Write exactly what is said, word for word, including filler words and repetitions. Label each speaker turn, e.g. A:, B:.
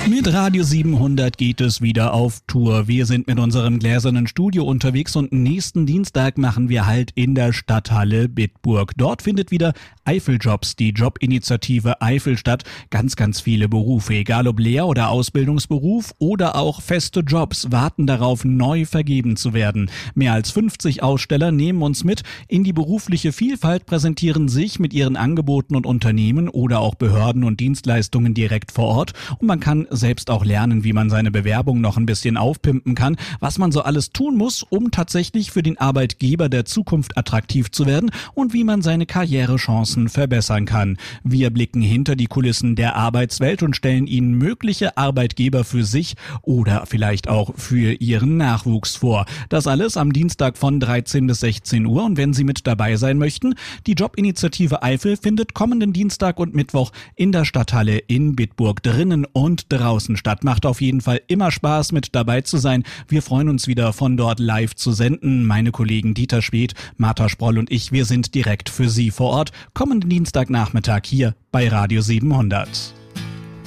A: Mit Radio siebenhundert geht es wieder auf Tour. Wir sind mit unserem gläsernen Studio unterwegs und nächsten Dienstag machen wir Halt in der Stadthalle Bitburg. Dort findet wieder Eifeljobs, die Jobinitiative Eifel statt. Ganz, ganz viele Berufe, egal ob Lehr- oder Ausbildungsberuf oder auch feste Jobs, warten darauf, neu vergeben zu werden. Mehr als fünfzig Aussteller nehmen uns mit in die berufliche Vielfalt, präsentieren sich mit ihren Angeboten und Unternehmen oder auch Behörden und Dienstleistungen direkt vor Ort. Und man kann selbst auch lernen, wie man seine Bewerbung noch ein bisschen aufpimpen kann, was man so alles tun muss, um tatsächlich für den Arbeitgeber der Zukunft attraktiv zu werden und wie man seine Karrierechancen verbessern kann. Wir blicken hinter die Kulissen der Arbeitswelt und stellen Ihnen mögliche Arbeitgeber für sich oder vielleicht auch für Ihren Nachwuchs vor. Das alles am Dienstag von dreizehn bis sechzehn Uhr, und wenn Sie mit dabei sein möchten, die Jobinitiative Eifel findet kommenden Dienstag und Mittwoch in der Stadthalle in Bitburg drinnen und draußen statt. Macht auf jeden Fall immer Spaß, mit dabei zu sein. Wir freuen uns wieder, von dort live zu senden. Meine Kollegen Dieter Schwedt, Martha Sproll und ich, wir sind direkt für Sie vor Ort. Kommenden Dienstagnachmittag hier bei Radio siebenhundert.